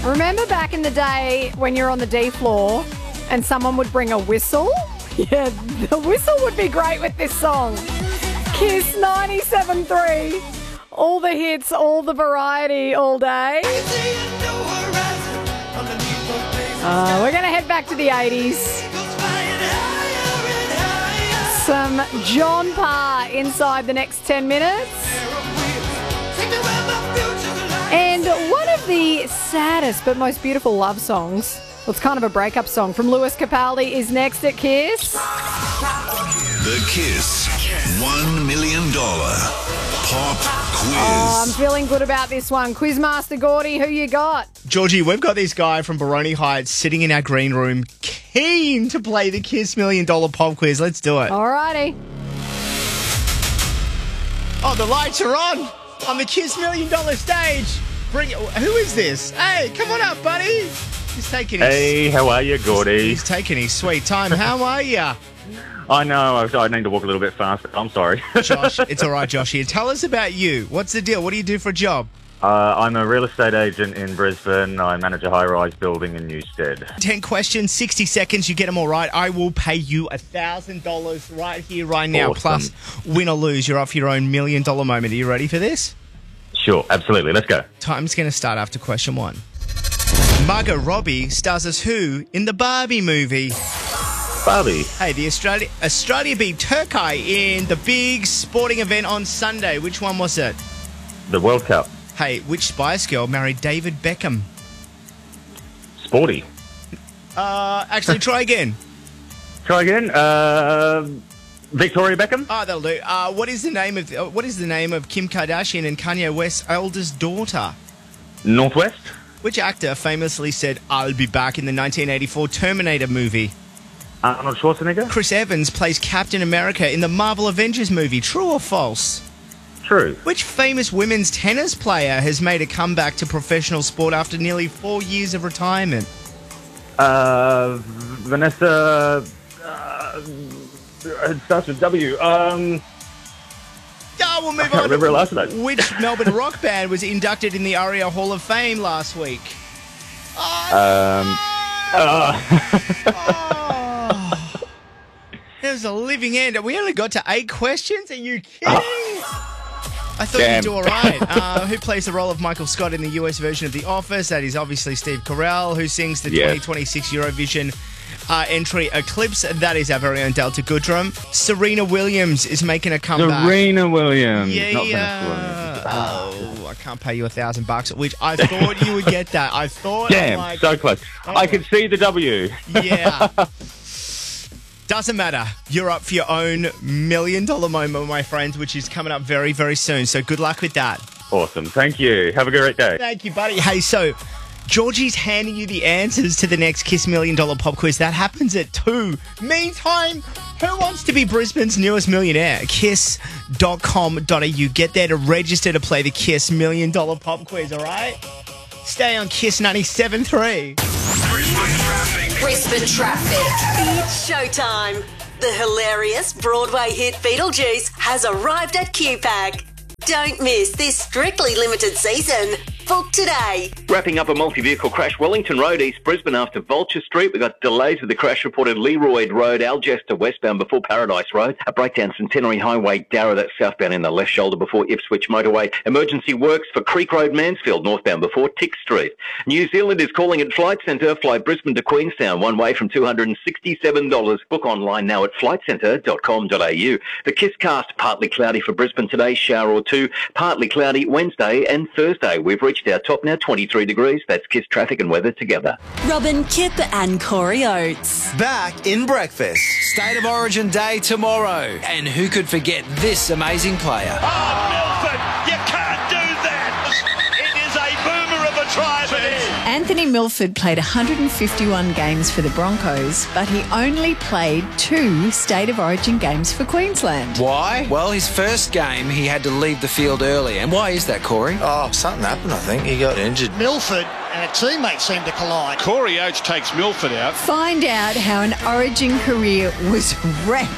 Remember back in the day when you're on the D floor and someone would bring a whistle? Yeah, the whistle would be great with this song. Kiss 97.3. All the hits, all the variety, all day. We're going to head back to the 80s. Some John Parr inside the next 10 minutes. And one of the saddest but most beautiful love songs, well, it's kind of a breakup song, from Lewis Capaldi is next at Kiss. The Kiss $1 million pop quiz. Oh, I'm feeling good about this one. Quizmaster Gordy, who you got? Georgie, we've got this guy from Baroni Heights sitting in our green room, keen to play the Kiss $1 million pop quiz. Let's do it. Alrighty. Oh, the lights are on the Kiss $1 million stage. Who is this? Hey, come on up, buddy. He's taking his... Hey, how are you, Gordy? He's taking his sweet time. How are you? I know, I need to walk a little bit faster. I'm sorry. Josh, it's all right, Josh here. Tell us about you. What's the deal? What do you do for a job? I'm a real estate agent in Brisbane. I manage a high-rise building in Newstead. 10 questions, 60 seconds. You get them all right. I will pay you $1,000 right here, right now. Awesome. Plus, win or lose, you're off your own $1 million moment. Are you ready for this? Sure, absolutely. Let's go. Time's going to start after question 1. Margot Robbie stars as who in the Barbie movie? Barbie. Hey, the Australia beat Turkey in the big sporting event on Sunday. Which one was it? The World Cup. Hey, which Spice Girl married David Beckham? Sporty. Actually, try again. Try again. Victoria Beckham. Oh, that'll do. What is the name of Kim Kardashian and Kanye West's eldest daughter? Northwest. Which actor famously said, "I'll be back" in the 1984 Terminator movie? Arnold Schwarzenegger. Chris Evans plays Captain America in the Marvel Avengers movie. True or false? True. Which famous women's tennis player has made a comeback to professional sport after nearly 4 years of retirement? Vanessa. It starts with W. We'll move I can't on. remember her last name. Which Melbourne rock band was inducted in the ARIA Hall of Fame last week? There's a living end. We only got to 8 questions? Are you kidding? I thought you'd do all right. Who plays the role of Michael Scott in the US version of The Office? That is obviously Steve Carell. Who sings the 2026 Eurovision entry Eclipse? That is our very own Delta Goodrum. Serena Williams is making a comeback. Serena Williams. Yeah. Not Vanessa Williams. Oh, I can't pay you $1,000, which I thought you would get that. I thought. Damn, so close. I could see the W. Yeah. Doesn't matter. You're up for your own $1 million moment, my friends, which is coming up very, very soon. So good luck with that. Awesome. Thank you. Have a great day. Thank you, buddy. Hey, so Georgie's handing you the answers to the next Kiss $1 million pop quiz. That happens at 2. Meantime, who wants to be Brisbane's newest millionaire? Kiss.com.au. Get there to register to play the Kiss $1 million pop quiz, all right? Stay on Kiss 97.3. Brisbane Traffic. It's showtime. The hilarious Broadway hit Beetlejuice has arrived at QPAC. Don't miss this strictly limited season. Book today. Wrapping up a multi-vehicle crash, Wellington Road, East Brisbane after Vulture Street. We got delays with the crash reported Leroyd Road, Algesta westbound before Paradise Road. A breakdown Centenary Highway, Darra, that's southbound in the left shoulder before Ipswich Motorway. Emergency works for Creek Road, Mansfield, northbound before Tick Street. New Zealand is calling at Flight Centre. Fly Brisbane to Queenstown, one way from $267. Book online now at flightcentre.com.au. The Kiss cast, partly cloudy for Brisbane today, shower or two. Partly cloudy Wednesday and Thursday. We've reached our top now, 23 degrees. That's Kiss traffic and weather together. Robin, Kip and Corey Oates. Back in breakfast. State of Origin Day tomorrow. And who could forget this amazing player? Oh, Milford, you can't do that. It is a boomer of a try for him. Anthony Milford played 151 games for the Broncos, but he only played 2 State of Origin games for Queensland. Why? Well, his first game, he had to leave the field early. And why is that, Corey? Oh, something happened, I think. He got injured. Milford and a teammate seemed to collide. Corey Oates takes Milford out. Find out how an Origin career was wrecked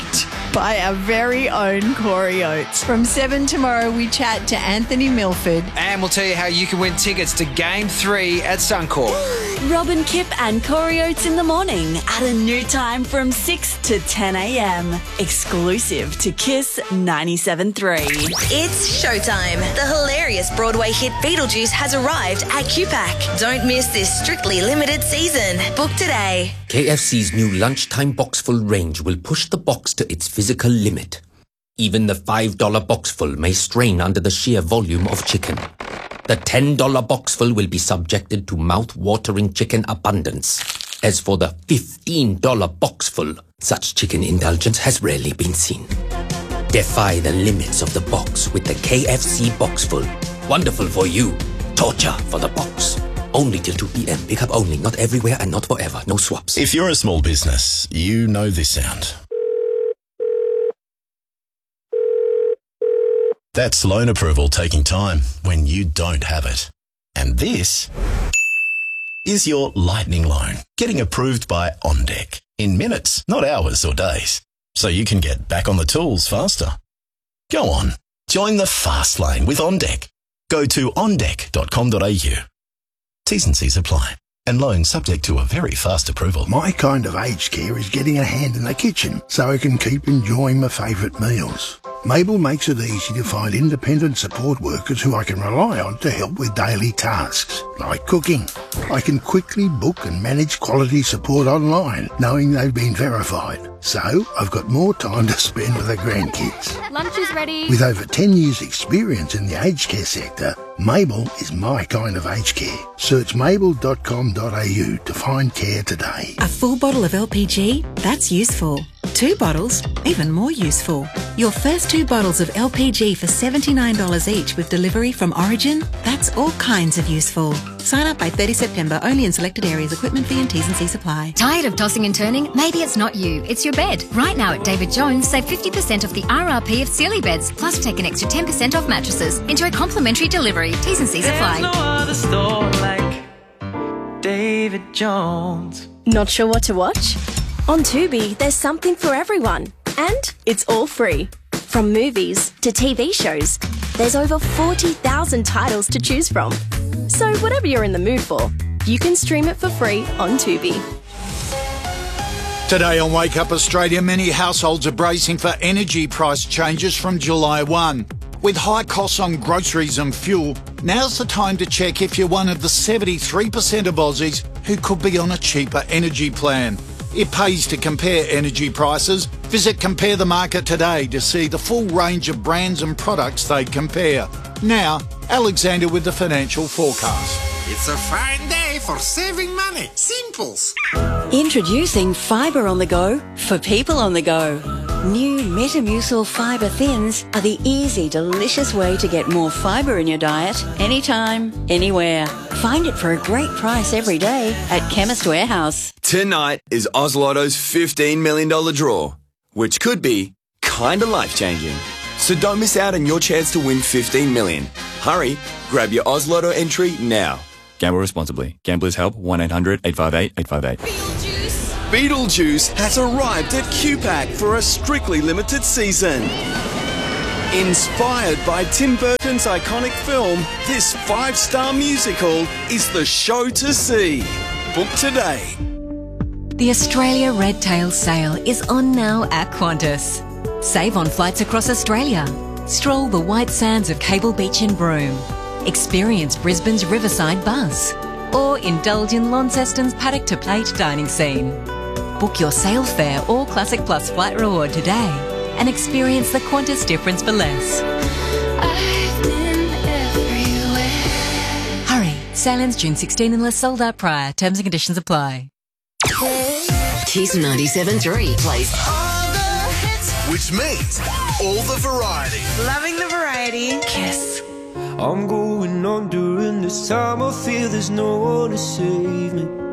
by our very own Corey Oates. From 7 tomorrow, we chat to Anthony Milford. And we'll tell you how you can win tickets to Game 3 at Suncorp. Robin Kipp and Corey Oates in the morning at a new time from 6 to 10 a.m. Exclusive to Kiss 97.3. It's showtime. The hilarious Broadway hit Beetlejuice has arrived at QPAC. Don't miss this strictly limited season. Book today. KFC's new lunchtime boxful range will push the box to its physical limit. Even the $5 boxful may strain under the sheer volume of chicken. The $10 boxful will be subjected to mouth-watering chicken abundance. As for the $15 boxful, such chicken indulgence has rarely been seen. Defy the limits of the box with the KFC boxful. Wonderful for you. Torture for the box. Only till 2 p.m. Pick up only. Not everywhere and not forever. No swaps. If you're a small business, you know this sound. That's loan approval taking time when you don't have it. And this is your lightning loan getting approved by OnDeck in minutes, not hours or days. So you can get back on the tools faster. Go on, join the fast lane with OnDeck. Go to ondeck.com.au. T's and C's apply. And loans subject to a very fast approval. My kind of aged care is getting a hand in the kitchen so I can keep enjoying my favourite meals. Mabel makes it easy to find independent support workers who I can rely on to help with daily tasks, like cooking. I can quickly book and manage quality support online, knowing they've been verified. So I've got more time to spend with the grandkids. Lunch is ready. With over 10 years' experience in the aged care sector, Mabel is my kind of aged care. Search mabel.com.au to find care today. A full bottle of LPG? That's useful. 2 bottles? Even more useful. Your first 2 bottles of LPG for $79 each with delivery from Origin? That's all kinds of useful. Sign up by 30 September, only in selected areas. Equipment fee and T's and C's apply. Tired of tossing and turning? Maybe it's not you, it's your bed. Right now at David Jones, save 50% off the RRP of Sealy beds, plus take an extra 10% off mattresses. Enjoy complimentary delivery. T's and C's apply. There's no other store like David Jones. Not sure what to watch? On Tubi, there's something for everyone. And it's all free. From movies to TV shows, there's over 40,000 titles to choose from. So whatever you're in the mood for, you can stream it for free on Tubi. Today on Wake Up Australia, many households are bracing for energy price changes from July 1. With high costs on groceries and fuel, now's the time to check if you're one of the 73% of Aussies who could be on a cheaper energy plan. It pays to compare energy prices. Visit Compare the Market today to see the full range of brands and products they compare. Now, Alexander with the financial forecast. It's a fine day for saving money. Simples. Introducing Fibre on the Go for people on the go. New Metamucil Fibre Thins are the easy, delicious way to get more fibre in your diet anytime, anywhere. Find it for a great price every day at Chemist Warehouse. Tonight is Oz Lotto's $15 million draw, which could be kinda life-changing. So don't miss out on your chance to win $15 million. Hurry, grab your Oz Lotto entry now. Gamble responsibly. Gamblers Help 1-800-858-858. Beetlejuice has arrived at QPAC for a strictly limited season. Inspired by Tim Burton's iconic film, this 5-star musical is the show to see. Book today. The Australia Red Tail Sale is on now at Qantas. Save on flights across Australia. Stroll the white sands of Cable Beach in Broome. Experience Brisbane's Riverside Buzz. Or indulge in Launceston's paddock to plate dining scene. Book your sail fare or Classic Plus flight reward today and experience the Qantas difference for less. I've been everywhere. Hurry, sail ends June 16 unless sold out prior. Terms and conditions apply. Kiss 97.3 plays All the hits. Which means all the variety. Loving the variety. Kiss. I'm going on during this time. I feel there's no one to save me.